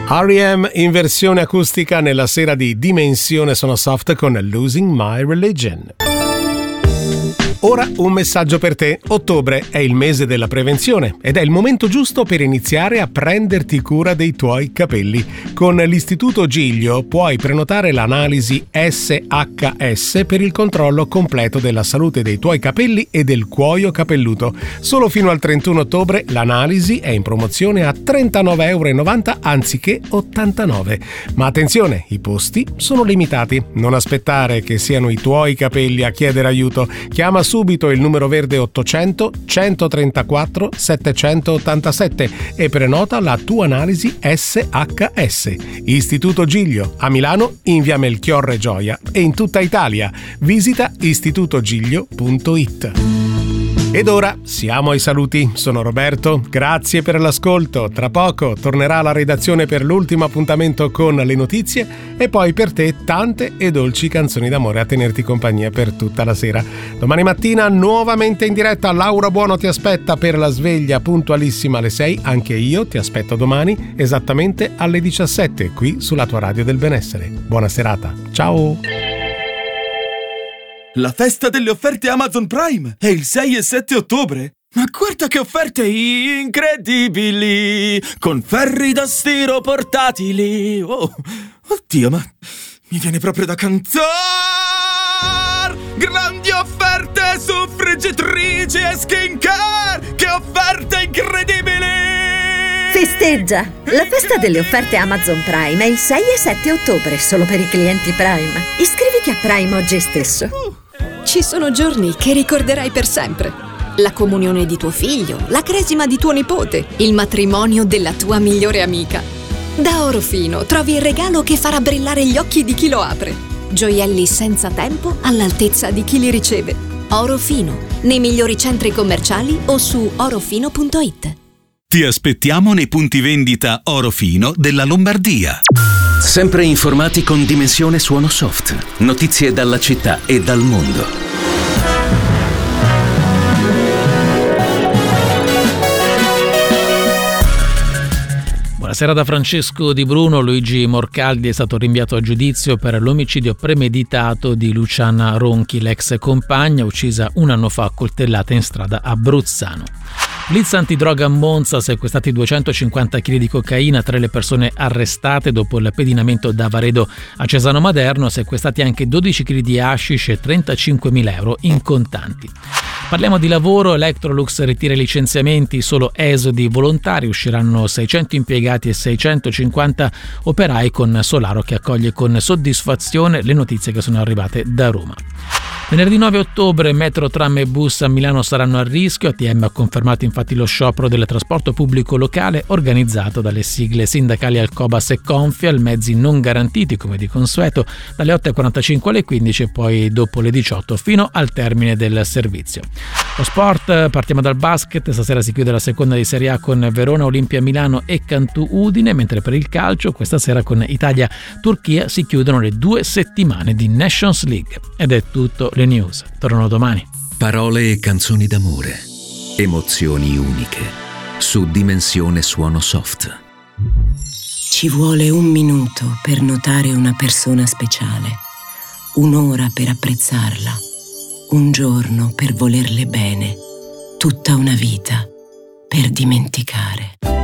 R.E.M. in versione acustica nella sera di Dimensione Suono Soft con Losing My Religion. Ora un messaggio per te. Ottobre è il mese della prevenzione ed è il momento giusto per iniziare a prenderti cura dei tuoi capelli. Con l'Istituto Giglio puoi prenotare l'analisi SHS per il controllo completo della salute dei tuoi capelli e del cuoio capelluto. Solo fino al 31 ottobre l'analisi è in promozione a €39,90 anziché 89. Ma attenzione, i posti sono limitati. Non aspettare che siano i tuoi capelli a chiedere aiuto. Chiama subito il numero verde 800 134 787 e prenota la tua analisi SHS. Istituto Giglio a Milano in via Melchiorre Gioia e in tutta Italia. Visita istitutogiglio.it. Ed ora siamo ai saluti. Sono Roberto, grazie per l'ascolto. Tra poco tornerà la redazione per l'ultimo appuntamento con le notizie e poi per te tante e dolci canzoni d'amore a tenerti compagnia per tutta la sera. Domani mattina nuovamente in diretta Laura Buono ti aspetta per la sveglia puntualissima alle 6. Anche io ti aspetto domani esattamente alle 17 qui sulla tua radio del benessere. Buona serata, ciao! La festa delle offerte Amazon Prime è il 6 e 7 ottobre. Ma guarda che offerte incredibili! Con ferri da stiro portatili. Oh, oddio, ma mi viene proprio da cantare! Grandi offerte su friggitrici e skincare! Che offerte incredibili! Festeggia! La festa delle offerte Amazon Prime è il 6 e 7 ottobre solo per i clienti Prime. Iscriviti a Prime oggi stesso. Ci sono giorni che ricorderai per sempre. La comunione di tuo figlio, la cresima di tuo nipote, il matrimonio della tua migliore amica. Da Orofino trovi il regalo che farà brillare gli occhi di chi lo apre. Gioielli senza tempo all'altezza di chi li riceve. Orofino, nei migliori centri commerciali o su orofino.it. Ti aspettiamo nei punti vendita Orofino della Lombardia. Sempre informati con Dimensione Suono Soft. Notizie dalla città e dal mondo. Buonasera da Francesco Di Bruno. Luigi Morcaldi è stato rinviato a giudizio per l'omicidio premeditato di Luciana Ronchi, l'ex compagna uccisa un anno fa a coltellate in strada a Bruzzano. Blitz antidroga a Monza, sequestrati 250 kg di cocaina, 3 le persone arrestate dopo il pedinamento da Varedo a Cesano Maderno, sequestrati anche 12 kg di hashish e 35.000 euro in contanti. Parliamo di lavoro, Electrolux ritira i licenziamenti, solo esodi volontari, usciranno 600 impiegati e 650 operai con Solaro che accoglie con soddisfazione le notizie che sono arrivate da Roma. Venerdì 9 ottobre metro, tram e bus a Milano saranno a rischio. ATM ha confermato infatti lo sciopero del trasporto pubblico locale organizzato dalle sigle sindacali Alcobas e Confial, mezzi non garantiti come di consueto dalle 8.45 alle 15 e poi dopo le 18 fino al termine del servizio. Lo sport, partiamo dal basket, stasera si chiude la seconda di Serie A con Verona, Olimpia Milano e Cantù Udine, mentre per il calcio questa sera con Italia-Turchia si chiudono le 2 settimane di Nations League. Ed è tutto. Le news tornano domani. Parole e canzoni d'amore. Emozioni uniche. Su Dimensione Suono Soft. Ci vuole 1 minuto per notare una persona speciale, 1 ora per apprezzarla, 1 giorno per volerle bene, tutta una vita per dimenticare.